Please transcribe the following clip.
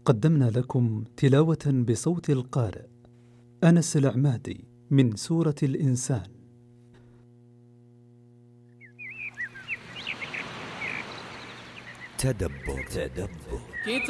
قدمنا لكم تلاوة بصوت القارئ أنس العمادي من سورة الإنسان. تدبر